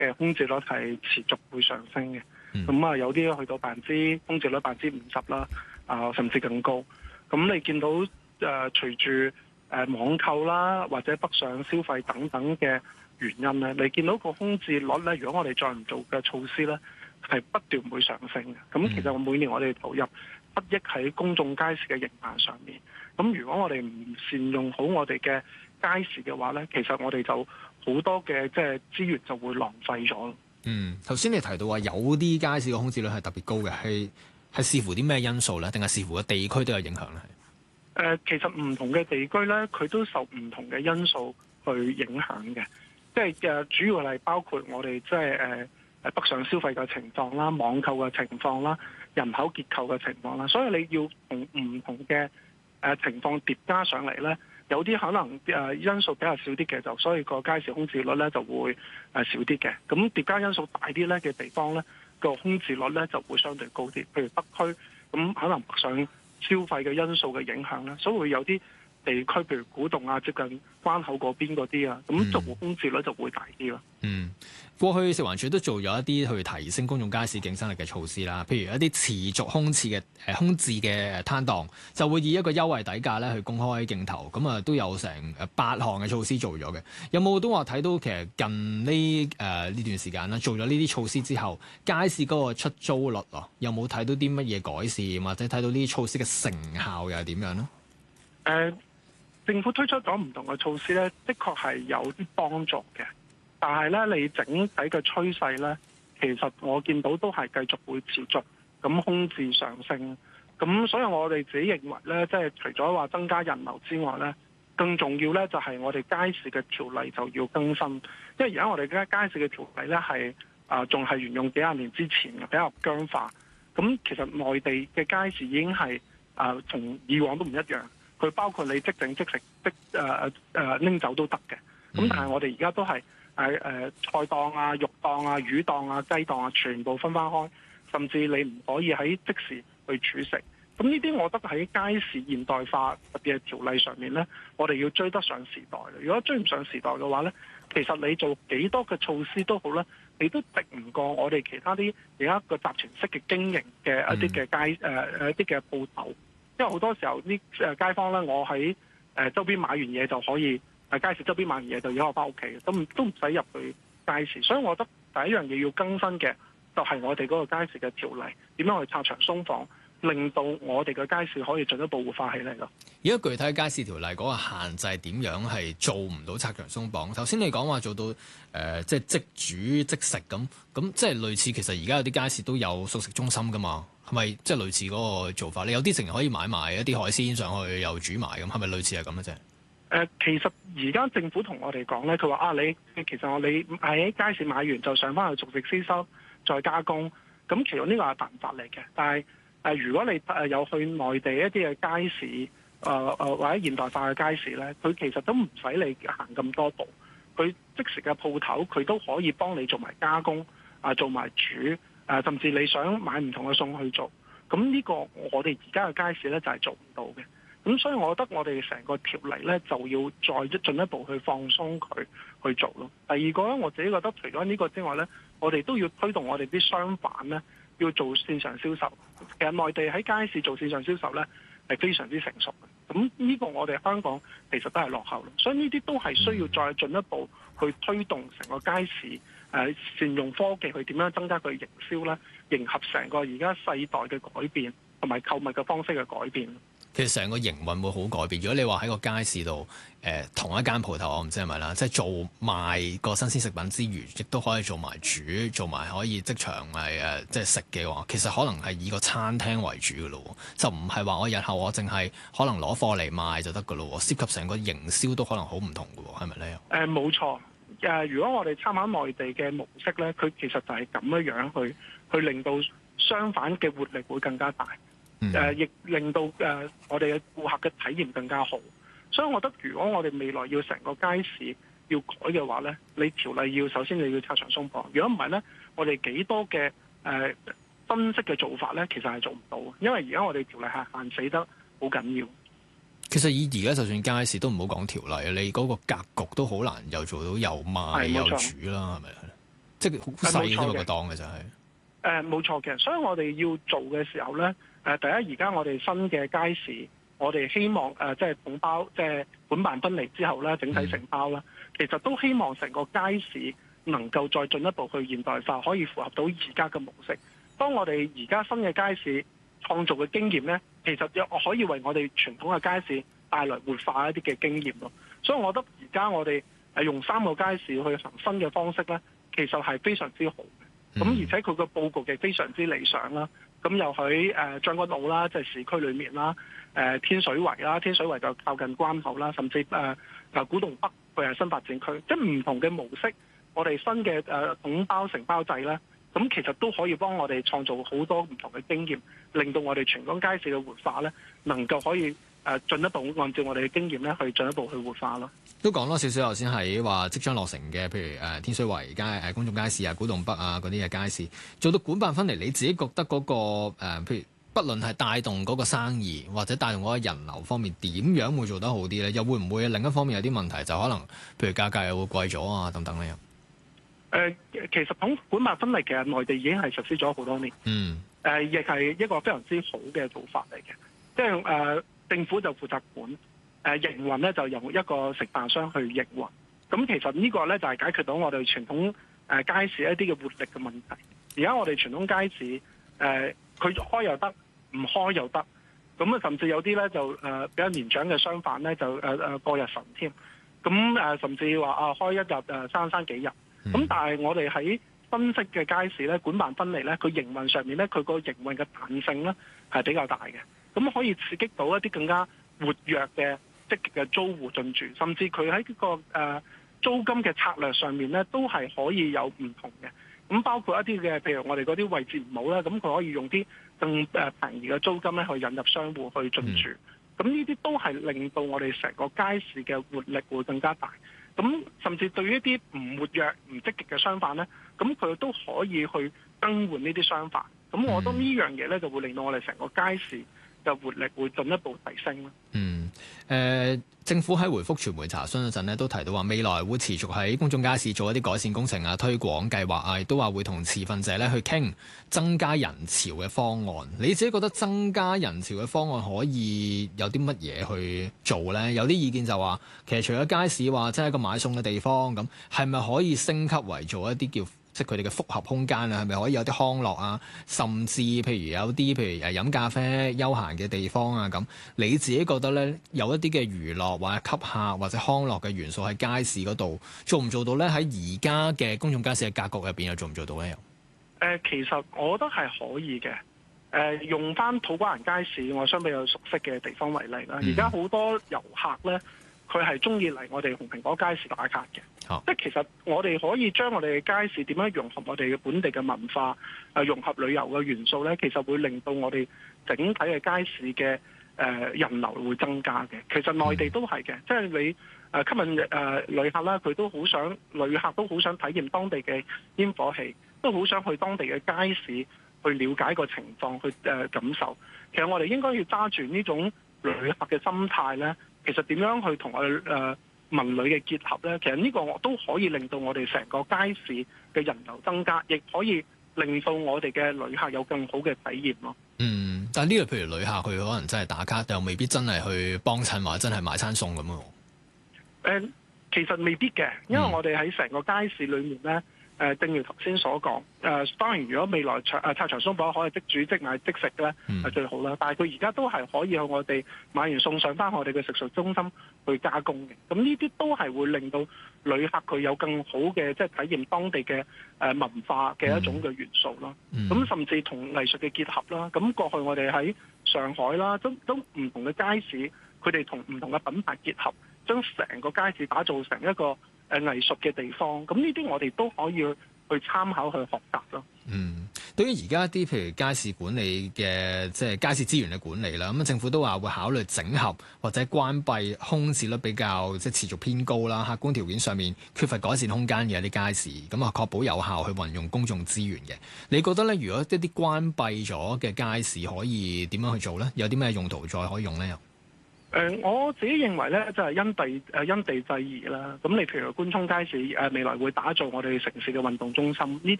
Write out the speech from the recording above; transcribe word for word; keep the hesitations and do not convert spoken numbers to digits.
嘅空置率係持續會上升嘅。咁啊、 嗯， 有啲去到百分之空置率百分之五十啦，啊甚至更高。咁你見到誒、呃、隨住誒、呃、網購啦或者北上消費等等嘅原因咧，你見到個空置率咧，如果我哋再唔做嘅措施咧，係不斷會上升嘅。咁其實每年我哋投入不億喺公眾街市嘅營辦上面。咁如果我哋唔善用好我哋嘅街市嘅話咧，其實我哋就好多嘅即係資源就會浪費咗。 嗯，頭先你提到話有啲街市嘅空置率係特別高嘅，係係視乎啲咩因素咧，定係視乎個地區都有影響咧？誒、 呃，其實唔同嘅地區咧，佢都受唔同嘅因素去影響嘅，即係誒主要係包括我哋即係誒誒北上消費嘅情況啦、網購嘅情況啦、人口結構嘅情況啦，所以你要同唔同嘅誒情況疊加上嚟咧。有啲可能誒因素比較少啲嘅，就所以個街市空置率咧就會誒少啲嘅。咁疊加因素大啲咧嘅地方咧，個空置率咧就會相對高啲。譬如北區，咁可能北上消費嘅因素嘅影響咧，所以會有啲地區，譬如古洞啊、接近關口嗰邊嗰啲啊，咁就空置率就會大啲咯。 嗯，過去食環署都做咗一啲去提升公眾街市競爭力嘅措施啦，譬如一啲持續空置嘅誒、呃、空置嘅攤檔，就會以一個優惠底價咧去公開競投，咁啊都有成誒八項嘅措施做咗嘅。有冇都話睇到其實近呢誒呢段時間啦，做咗呢啲措施之後，街市嗰個出租率啊，有冇睇到啲乜嘢改善，或者睇到呢啲措施嘅成效又係點樣呢？ 誒、呃，政府推出咗唔同嘅措施咧，的確係有啲幫助嘅。但係咧，你整體嘅趨勢咧，其實我見到都係繼續會持續咁空置上升。咁所以我哋自己認為咧，即係除咗話增加人流之外咧，更重要咧就係我哋街市嘅條例就要更新。因為而家我哋嘅街市嘅條例咧係啊，仲係沿用幾廿年之前嘅，比較僵化。咁其實內地嘅街市已經係啊，同以往都唔一樣。佢包括你即整即食即誒誒拎走都得嘅。咁但係我哋而家都係。誒誒、呃、菜檔啊、肉檔啊、魚檔啊、雞檔啊，全部分翻開，甚至你唔可以喺即時去煮食。咁呢啲，我覺得喺街市現代化特別係條例上面呢，我哋要追得上時代。如果追唔上時代嘅話呢，其實你做幾多嘅措施都好呢，你都敵唔過我哋其他啲而家個集團式嘅經營嘅一啲嘅街誒誒、呃、一啲嘅鋪頭。因為好多時候啲誒街坊呢，我喺誒周邊買完嘢就可以。喺街市周邊買完嘢就要我翻屋企，咁都唔使入去街市。所以我覺得第一樣嘢要更新嘅就係我哋嗰個街市嘅條例，點樣去拆牆鬆綁，令到我哋嘅街市可以進一步活化起嚟咯。 而家具體街市條例嗰個限制點樣係做唔到拆牆鬆綁？頭先你講話做到誒、呃，即係即煮即食咁，咁即係類似其實而家有啲街市都有熟食中心噶嘛？係咪即係類似嗰個做法？你有啲成日可以買埋一啲海鮮上去又煮埋咁，係咪類似係咁嘅啫？ 誒、呃，其實而家政府同我哋講咧，佢話啊，你其實我你喺街市買完就上翻去熟食師收再加工，咁其實呢個係辦法嚟嘅。但係誒、呃，如果你誒有去內地一啲嘅街市，誒、呃、誒或者現代化嘅街市咧，佢其實都唔使你行咁多步，佢即時嘅鋪頭佢都可以幫你做埋加工，啊、呃、做埋煮，誒、呃、甚至你想買唔同嘅餸去做，咁呢個我哋而家嘅街市咧就係、是、做唔到嘅。咁所以，我覺得我哋成個條例咧就要再一進一步去放鬆佢去做咯。第二個咧，我自己覺得除咗呢個之外咧，我哋都要推動我哋啲商販咧要做線上銷售。其實內地喺街市做線上銷售咧係非常之成熟嘅。咁呢個我哋香港其實都係落後咯。所以呢啲都係需要再進一步去推動成個街市誒、呃、善用科技去點樣增加佢營銷咧，迎合成個而家世代嘅改變同埋購物嘅方式嘅改變。 其實成個營運會好改變。如果你話喺個街市度，誒、呃、同一間鋪頭，我唔知係咪啦，即係做賣個新鮮食品之餘，亦都可以做埋煮，做埋可以即場係誒即係食嘅話，其實可能係以個餐廳為主嘅咯，就唔係話我日後我淨係可能攞貨嚟賣就得嘅咯，涉及成個營銷都可能好唔同嘅喎，係咪咧？誒冇、呃、錯。誒、呃，如果我哋參考內地嘅模式咧，佢其實就係咁樣樣去去令到商販嘅活力會更加大。誒、呃，亦令到誒、呃、我哋嘅顧客嘅體驗更加好，所以我覺得如果我哋未來要成個街市要改嘅話咧，你條例要首先你要拆牆鬆綁，如果唔係咧，我哋幾多嘅誒、呃、分析嘅做法咧，其實係做唔到，因為而家我哋條例係限死得好緊要。 其實以而家就算街市都唔好講條例，你嗰個格局都好難又做到又賣又煮啦，係咪？ 即係好細啫嘛個檔嘅就係。 誒冇錯嘅，所以我哋要做嘅時候咧，誒第一而家我哋新嘅街市，我哋希望誒即係統包，即係管辦分離之後咧，整體承包啦，其實都希望成個街市能夠再進一步去現代化，可以符合到而家嘅模式。當我哋而家新嘅街市創造嘅經驗咧，其實又可以為我哋傳統嘅街市帶來活化一啲嘅經驗咯。所以我覺得而家我哋誒用三個街市去行新嘅方式咧，其實係非常之好嘅。咁、嗯、而且佢個佈局亦非常之理想啦。咁又喺誒將軍澳啦，即係市區裏面啦，誒天水圍啦，天水圍就靠近關口啦，甚至誒誒古洞北佢係新發展區，即係唔同嘅模式。我哋新嘅誒統包承包制咧，咁其實都可以幫我哋創造好多唔同嘅經驗，令到我哋全港街市嘅活化咧，能夠可以誒進一步按照我哋嘅經驗咧，去進一步去活化咯。 都講多少少頭先喺話即將落成嘅，譬如誒天水圍街誒公眾街市啊、古洞北啊嗰啲嘅街市，做到管辦分離，你自己覺得嗰、那個誒、呃，譬如不論係帶動嗰個生意或者帶動嗰個人流方面，點樣會做得好啲咧？又會唔會另一方面有啲問題，就可能譬如價格又會貴咗啊等等咧？誒、 呃，其實統管辦分離其實內地已經係實施咗好多年，嗯，誒、呃，亦係一個非常之好嘅做法嚟嘅，即係誒政府就負責管。誒營運咧就由一個承辦商去營運，咁其實呢個咧就係解決到我哋傳統誒街市一啲嘅活力嘅問題。而家我哋傳統街市誒佢開又得，唔開又得，咁啊甚至有啲咧就誒比較年長嘅商販咧就誒誒過日神添，咁誒甚至話啊開一日誒閂閂幾日，咁但係我哋喺新式嘅街市咧管辦分離咧，佢營運上面咧佢個營運嘅彈性咧係比較大嘅，咁可以刺激到一啲更加活躍嘅積極嘅租戶進駐，甚至佢喺呢個誒租金嘅策略上面咧，都係可以有唔同嘅。咁包括一啲嘅，譬如我哋嗰啲位置唔好啦，咁佢可以用啲更誒便宜嘅租金咧，去引入商戶去進駐。咁呢啲都係令到我哋成個街市嘅活力會更加大。咁甚至對於一啲唔活躍、唔積極嘅商販咧，咁佢都可以去更換呢啲商販。咁我覺得呢樣嘢咧，就會令到我哋成個街市嘅活力會進一步提升啦。 嗯，誒、呃，政府喺回覆傳媒查詢嗰陣咧，都提到話未來會持續喺公眾街市做一啲改善工程啊、推廣計劃啊，亦都話會同持份者咧去傾增加人潮嘅方案。你自己覺得增加人潮嘅方案可以有啲乜嘢去做呢？有啲意見就話，其實除咗街市話，即係一個買餸嘅地方，咁係咪可以升級為做一啲叫即係佢哋嘅複合空間啊？係咪可以有啲康樂啊？甚至譬如有啲譬如誒飲咖啡休閒嘅地方啊咁，你自己覺得咧有一啲嘅娛樂或者吸客或者康樂嘅元素喺街市嗰度做唔做到咧？喺而家嘅公眾街市嘅格局入邊又做唔做到咧？又、 呃、誒，其實我覺得係可以嘅。誒、呃，用翻土瓜灣街市我相比較熟悉嘅地方為例啦。而家好多遊客咧，佢係中意嚟我哋紅蘋果街市打卡嘅。哦、即係其實我哋可以將我哋嘅街市點樣融合我哋嘅本地嘅文化，誒、呃、融合旅遊嘅元素咧，其實會令到我哋整體嘅街市嘅誒、呃、人流會增加嘅。其實內地都係嘅，嗯、即係你誒、呃、吸引誒、呃、旅客啦，佢都好想旅客都好想體驗當地嘅煙火氣，都好想去當地嘅街市去了解個情況，去誒、呃、感受。其實我哋應該要揸住呢種旅客嘅心態咧，其實點樣去同我哋誒、呃文旅嘅結合咧，其實呢個我都可以令到我哋成個街市嘅人流增加，亦可以令到我哋嘅旅客有更好嘅體驗咯。 嗯，但係呢個譬如旅客佢可能真係打卡，又未必真係去幫襯或者真係買餐餸咁喎。 誒，其實未必嘅，因為我哋喺成個街市裏面咧。誒，正如頭先所講，誒、呃、當然如果未來長誒拆牆鬆綁可以即煮即買即食咧，係、嗯、最好啦。但係佢而家都係可以向我哋買完送上翻我哋嘅食術中心去加工嘅。咁呢啲都係會令到旅客佢有更好嘅即係體驗當地嘅誒文化嘅一種嘅元素啦。咁、嗯、甚至同藝術嘅結合啦。咁過去我哋喺上海啦，都都唔同嘅街市，佢哋同唔同嘅品牌結合，將成個街市打造成一個誒藝術嘅地方，咁呢啲我哋都可以去參考去學習咯。 嗯，對於而家啲譬如街市管理嘅即係街市資源嘅管理啦，咁政府都話會考慮整合或者關閉空置率比較即係持續偏高啦，客觀條件上面缺乏改善空間嘅一啲街市，咁啊確保有效去運用公眾資源嘅。你覺得咧，如果一啲關閉咗嘅街市可以點樣去做咧？有啲咩用途再可以用咧？又？ 誒、呃，我自己認為咧，就係、是、因地誒、呃、因地制宜啦。咁你譬如官涌街市誒、呃，未來會打造我哋城市嘅運動中心，呢啲